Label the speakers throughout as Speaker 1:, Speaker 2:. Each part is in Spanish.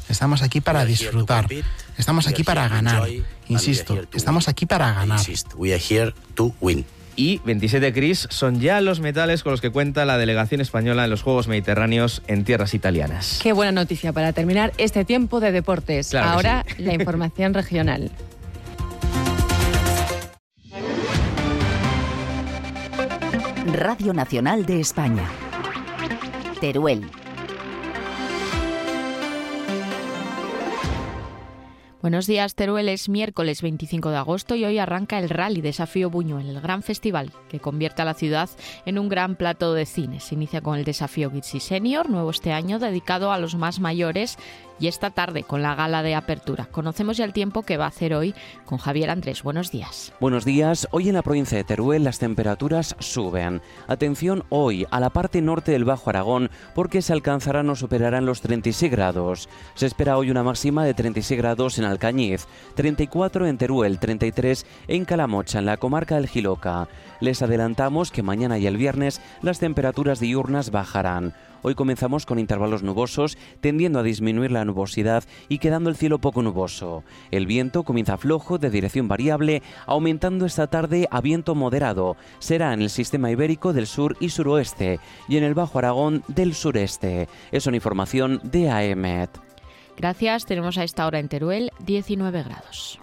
Speaker 1: Estamos aquí para disfrutar. Estamos aquí para ganar. Insisto, estamos aquí para ganar.
Speaker 2: Y 27, Chris, son ya los metales con los que cuenta la delegación española en los Juegos Mediterráneos en tierras italianas.
Speaker 3: Qué buena noticia para terminar este tiempo de deportes.
Speaker 2: Claro
Speaker 3: ahora
Speaker 2: sí.
Speaker 3: La información regional.
Speaker 4: Radio Nacional de España. Teruel.
Speaker 3: Buenos días, Teruel. Es miércoles 25 de agosto y hoy arranca el Rally Desafío Buñuel, el gran festival que convierte a la ciudad en un gran plató de cine. Se inicia con el Desafío Kids y Senior, nuevo este año, dedicado a los más mayores, y esta tarde con la gala de apertura. Conocemos ya el tiempo que va a hacer hoy con Javier Andrés. Buenos días.
Speaker 5: Buenos días. Hoy en la provincia de Teruel las temperaturas suben. Atención hoy a la parte norte del Bajo Aragón porque se alcanzarán o superarán los 36 grados. Se espera hoy una máxima de 36 grados en Alcañiz, 34 en Teruel, 33 en Calamocha, en la comarca del Jiloca. Les adelantamos que mañana y el viernes las temperaturas diurnas bajarán. Hoy comenzamos con intervalos nubosos, tendiendo a disminuir la nubosidad y quedando el cielo poco nuboso. El viento comienza flojo, de dirección variable, aumentando esta tarde a viento moderado. Será en el sistema ibérico del sur y suroeste y en el Bajo Aragón del sureste. Es una información de AEMET.
Speaker 3: Gracias. Tenemos a esta hora en Teruel 19 grados.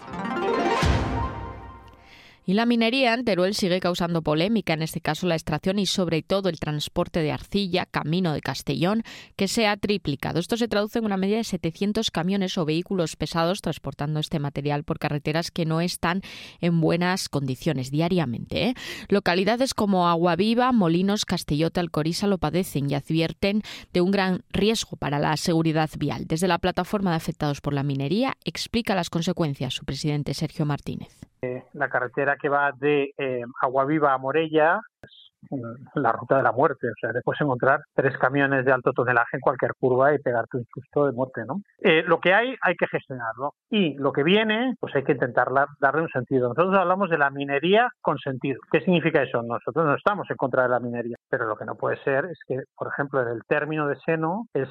Speaker 3: Y la minería en Teruel sigue causando polémica, en este caso la extracción y sobre todo el transporte de arcilla, camino de Castellón, que se ha triplicado. Esto se traduce en una media de 700 camiones o vehículos pesados transportando este material por carreteras que no están en buenas condiciones diariamente. Localidades como Aguaviva, Molinos, Castellota, Alcoriza lo padecen y advierten de un gran riesgo para la seguridad vial. Desde la plataforma de afectados por la minería explica las consecuencias su presidente Sergio Martínez.
Speaker 6: La carretera que va de Aguaviva a Morella es la ruta de la muerte. O sea, te puedes encontrar 3 camiones de alto tonelaje en cualquier curva y pegarte un susto de muerte, ¿no? Lo que hay que gestionarlo. Y lo que viene, pues hay que intentar darle un sentido. Nosotros hablamos de la minería con sentido. ¿Qué significa eso? Nosotros no estamos en contra de la minería, pero lo que no puede ser es que, por ejemplo, en el término de Seno, el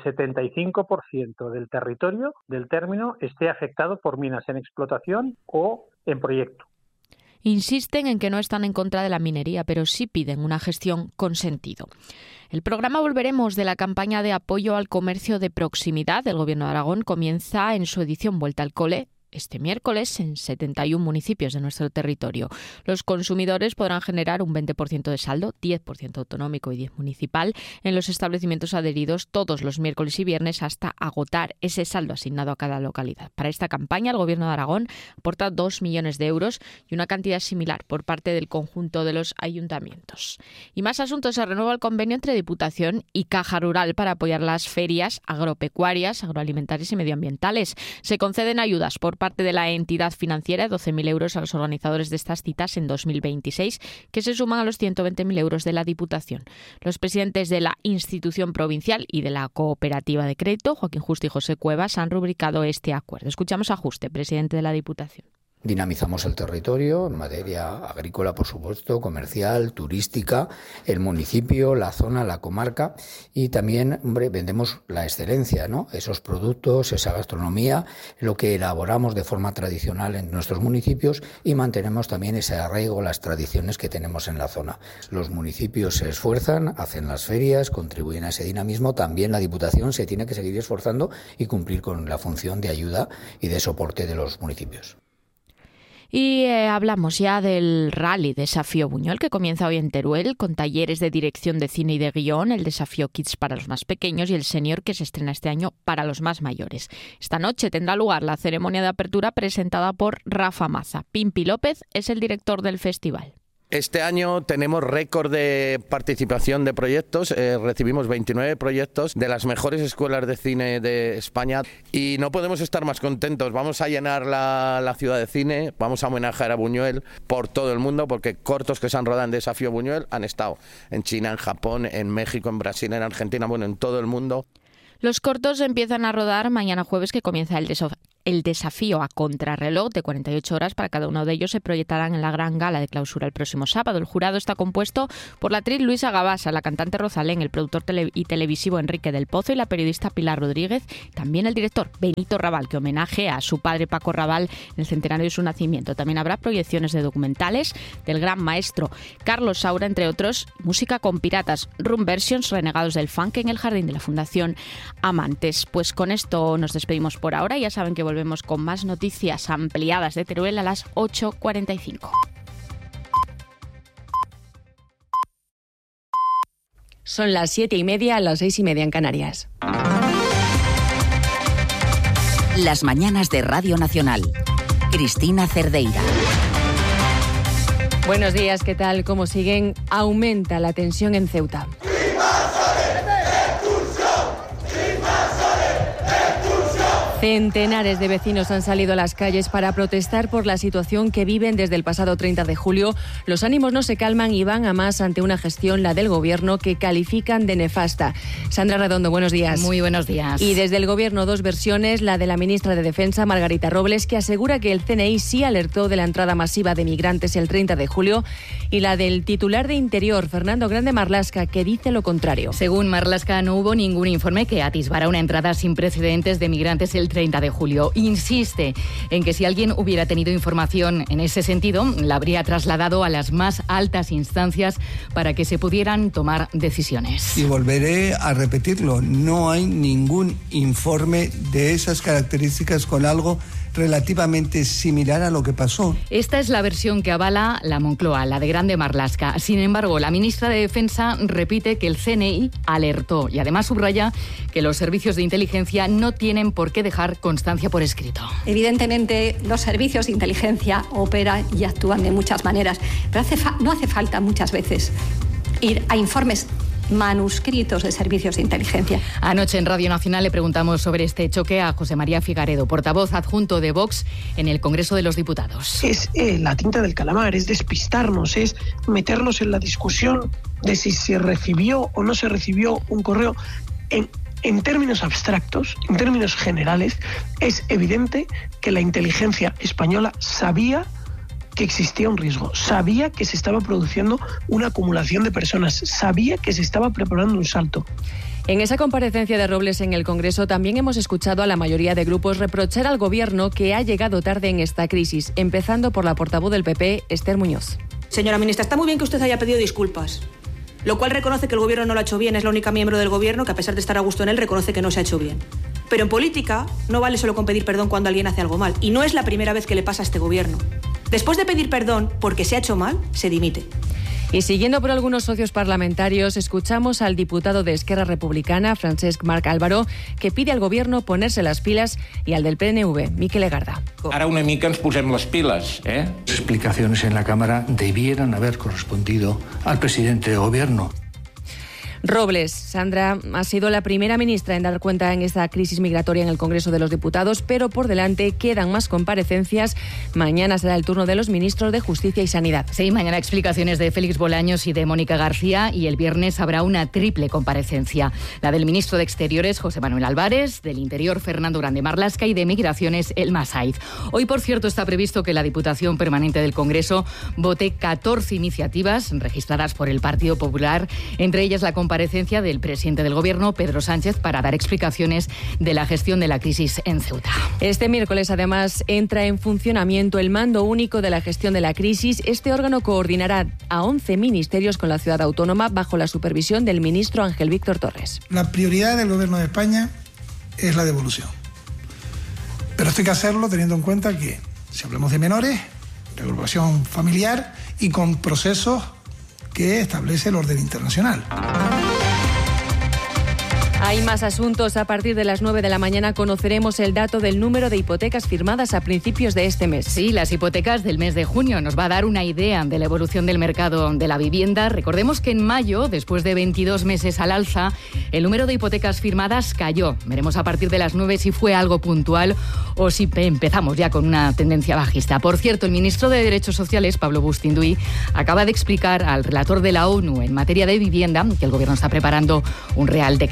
Speaker 6: 75% del territorio del término esté afectado por minas en explotación o en proyecto.
Speaker 3: Insisten en que no están en contra de la minería, pero sí piden una gestión con sentido. El programa Volveremos de la campaña de apoyo al comercio de proximidad del Gobierno de Aragón comienza en su edición Vuelta al Cole este miércoles en 71 municipios de nuestro territorio. Los consumidores podrán generar un 20% de saldo, 10% autonómico y 10% municipal, en los establecimientos adheridos todos los miércoles y viernes hasta agotar ese saldo asignado a cada localidad. Para esta campaña, el Gobierno de Aragón aporta 2 millones de euros y una cantidad similar por parte del conjunto de los ayuntamientos. Y más asuntos. Se renueva el convenio entre Diputación y Caja Rural para apoyar las ferias agropecuarias, agroalimentarias y medioambientales. Se conceden ayudas por parte de la entidad financiera, 12.000 euros a los organizadores de estas citas en 2026, que se suman a los 120.000 euros de la Diputación. Los presidentes de la institución provincial y de la cooperativa de crédito, Joaquín Juste y José Cuevas, han rubricado este acuerdo. Escuchamos a Juste, presidente de la Diputación.
Speaker 7: Dinamizamos el territorio en materia agrícola, por supuesto, comercial, turística, el municipio, la zona, la comarca y también, vendemos la excelencia, ¿no? Esos productos, esa gastronomía, lo que elaboramos de forma tradicional en nuestros municipios y mantenemos también ese arraigo, las tradiciones que tenemos en la zona. Los municipios se esfuerzan, hacen las ferias, contribuyen a ese dinamismo. También la Diputación se tiene que seguir esforzando y cumplir con la función de ayuda y de soporte de los municipios.
Speaker 3: Y hablamos ya del Rally Desafío Buñuel, que comienza hoy en Teruel, con talleres de dirección de cine y de guión, el Desafío Kids para los más pequeños y el Senior, que se estrena este año para los más mayores. Esta noche tendrá lugar la ceremonia de apertura presentada por Rafa Maza. Pimpi López es el director del festival.
Speaker 8: Este año tenemos récord de participación de proyectos, recibimos 29 proyectos de las mejores escuelas de cine de España y no podemos estar más contentos. Vamos a llenar la ciudad de cine, vamos a homenajear a Buñuel por todo el mundo porque cortos que se han rodado en Desafío Buñuel han estado en China, en Japón, en México, en Brasil, en Argentina, en todo el mundo.
Speaker 3: Los cortos empiezan a rodar mañana jueves, que comienza el desafío a contrarreloj de 48 horas para cada uno de ellos se proyectarán en la gran gala de clausura el próximo sábado. El jurado está compuesto por la actriz Luisa Gabasa, la cantante Rosalén, el productor y televisivo Enrique del Pozo y la periodista Pilar Rodríguez, también el director Benito Raval, que homenaje a su padre Paco Raval en el centenario de su nacimiento. También habrá proyecciones de documentales del gran maestro Carlos Saura, entre otros, música con piratas, Room Versions, Renegados del Funk en el jardín de la Fundación Amantes. Pues con esto nos despedimos por ahora. Ya saben que volvemos con más noticias ampliadas de Teruel a las 8:45.
Speaker 9: Son las 7:30, las 6:30 en Canarias.
Speaker 4: Las mañanas de Radio Nacional. Cristina Cerdeira.
Speaker 9: Buenos días, ¿qué tal? ¿Cómo siguen? Aumenta la tensión en Ceuta. Centenares de vecinos han salido a las calles para protestar por la situación que viven desde el pasado 30 de julio. Los ánimos no se calman y van a más ante una gestión, la del Gobierno, que califican de nefasta. Sandra Redondo, buenos días.
Speaker 10: Muy buenos días.
Speaker 9: Y desde el Gobierno dos versiones, la de la ministra de Defensa, Margarita Robles, que asegura que el CNI sí alertó de la entrada masiva de migrantes el 30 de julio, y la del titular de Interior, Fernando Grande Marlaska, que dice lo contrario.
Speaker 10: Según Marlaska, no hubo ningún informe que atisbara una entrada sin precedentes de migrantes el 30 de julio. Insiste en que si alguien hubiera tenido información en ese sentido, la habría trasladado a las más altas instancias para que se pudieran tomar decisiones.
Speaker 11: Y volveré a repetirlo, no hay ningún informe de esas características con algo relativamente similar a lo que pasó.
Speaker 10: Esta es la versión que avala la Moncloa, la de Grande Marlaska. Sin embargo, la ministra de Defensa repite que el CNI alertó y además subraya que los servicios de inteligencia no tienen por qué dejar constancia por escrito.
Speaker 12: Evidentemente, los servicios de inteligencia operan y actúan de muchas maneras, pero no hace falta muchas veces ir a informes manuscritos de servicios de inteligencia.
Speaker 10: Anoche en Radio Nacional le preguntamos sobre este choque a José María Figaredo, portavoz adjunto de Vox en el Congreso de los Diputados.
Speaker 13: Es la tinta del calamar, es despistarnos, es meternos en la discusión de si se recibió o no se recibió un correo. En términos abstractos, en términos generales, es evidente que la inteligencia española sabía que existía un riesgo, sabía que se estaba produciendo una acumulación de personas, sabía que se estaba preparando un salto.
Speaker 9: En esa comparecencia de Robles en el Congreso también hemos escuchado a la mayoría de grupos reprochar al Gobierno que ha llegado tarde en esta crisis, empezando por la portavoz del PP, Esther Muñoz.
Speaker 14: Señora ministra, está muy bien que usted haya pedido disculpas, lo cual reconoce que el Gobierno no lo ha hecho bien. Es la única miembro del Gobierno que, a pesar de estar a gusto en él, reconoce que no se ha hecho bien. Pero en política no vale solo con pedir perdón cuando alguien hace algo mal. Y no es la primera vez que le pasa a este Gobierno. Después de pedir perdón porque se ha hecho mal, se dimite.
Speaker 9: Y siguiendo por algunos socios parlamentarios, escuchamos al diputado de Esquerra Republicana, Francesc Marc Álvaro, que pide al Gobierno ponerse las pilas, y al del PNV, Miquel Egarda.
Speaker 15: Ara una mica ens posem les piles, Las
Speaker 16: explicaciones en la Cámara debieran haber correspondido al presidente de Gobierno.
Speaker 9: Robles, Sandra, ha sido la primera ministra en dar cuenta en esta crisis migratoria en el Congreso de los Diputados, pero por delante quedan más comparecencias. Mañana será el turno de los ministros de Justicia y Sanidad.
Speaker 10: Sí, mañana explicaciones de Félix Bolaños y de Mónica García, y el viernes habrá una triple comparecencia. La del ministro de Exteriores, José Manuel Álvarez, del Interior, Fernando Grande Marlaska, y de Migraciones, Elma Saiz. Hoy, por cierto, está previsto que la Diputación Permanente del Congreso vote 14 iniciativas registradas por el Partido Popular, entre ellas la comparecencia del presidente del Gobierno, Pedro Sánchez, para dar explicaciones de la gestión de la crisis en Ceuta.
Speaker 9: Este miércoles, además, entra en funcionamiento el Mando Único de la Gestión de la Crisis. Este órgano coordinará a 11 ministerios con la ciudad autónoma bajo la supervisión del ministro Ángel Víctor Torres.
Speaker 17: La prioridad del Gobierno de España es la devolución. Pero esto hay que hacerlo teniendo en cuenta que, si hablamos de menores, regulación familiar y con procesos que establece el orden internacional.
Speaker 9: Hay más asuntos. A partir de las 9 de la mañana conoceremos el dato del número de hipotecas firmadas a principios de este mes.
Speaker 10: Sí, las hipotecas del mes de junio nos va a dar una idea de la evolución del mercado de la vivienda. Recordemos que en mayo, después de 22 meses al alza, el número de hipotecas firmadas cayó. Veremos a partir de las 9 si fue algo puntual o si empezamos ya con una tendencia bajista. Por cierto, el ministro de Derechos Sociales, Pablo Bustinduy, acaba de explicar al relator de la ONU en materia de vivienda que el Gobierno está preparando un real decreto en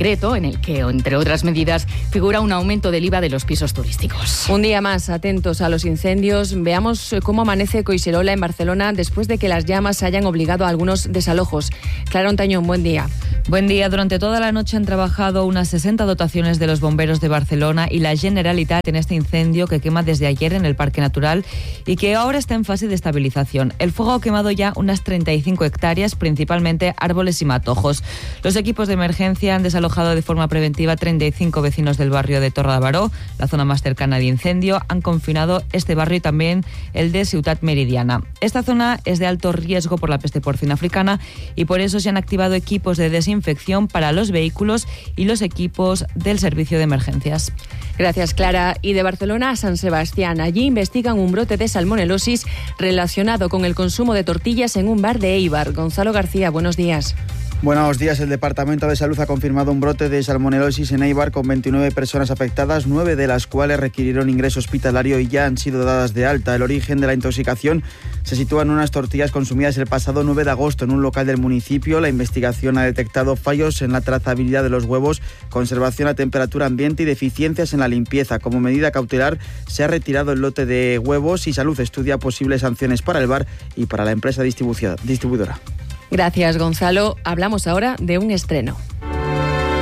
Speaker 10: en el que, entre otras medidas, figura un aumento del IVA de los pisos turísticos.
Speaker 9: Un día más, atentos a los incendios. Veamos cómo amanece Coixerola en Barcelona después de que las llamas hayan obligado a algunos desalojos. Clara Ontañón, buen día.
Speaker 18: Buen día. Durante toda la noche han trabajado unas 60 dotaciones de los bomberos de Barcelona y la Generalitat en este incendio que quema desde ayer en el Parque Natural y que ahora está en fase de estabilización. El fuego ha quemado ya unas 35 hectáreas, principalmente árboles y matojos. Los equipos de emergencia han desalojado de forma preventiva 35 vecinos del barrio de Torre de Baró, la zona más cercana de incendio. Han confinado este barrio y también el de Ciutat Meridiana. Esta zona es de alto riesgo por la peste porcina africana y por eso se han activado equipos de desinfección para los vehículos y los equipos del servicio de emergencias.
Speaker 9: Gracias, Clara. Y de Barcelona a San Sebastián. Allí investigan un brote de salmonelosis relacionado con el consumo de tortillas en un bar de Eibar. Gonzalo García, buenos días.
Speaker 19: Buenos días. El Departamento de Salud ha confirmado un brote de salmonelosis en Eibar con 29 personas afectadas, 9 de las cuales requirieron ingreso hospitalario y ya han sido dadas de alta. El origen de la intoxicación se sitúa en unas tortillas consumidas el pasado 9 de agosto en un local del municipio. La investigación ha detectado fallos en la trazabilidad de los huevos, conservación a temperatura ambiente y deficiencias en la limpieza. Como medida cautelar, se ha retirado el lote de huevos y Salud estudia posibles sanciones para el bar y para la empresa distribuidora.
Speaker 9: Gracias, Gonzalo. Hablamos ahora de un estreno.